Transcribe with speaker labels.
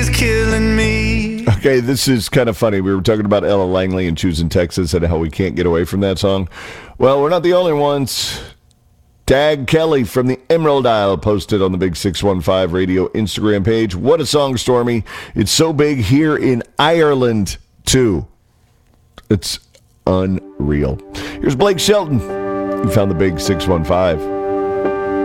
Speaker 1: killing me.
Speaker 2: Okay, this is kind of funny. We were talking about Ella Langley and Choosing Texas and how we can't get away from that song. Well, we're not the only ones. Tag Kelly from the Emerald Isle posted on the Big 615 Radio Instagram page. What a song, Stormy. It's so big here in Ireland, too. It's unreal. Here's Blake Shelton. You found the Big 615.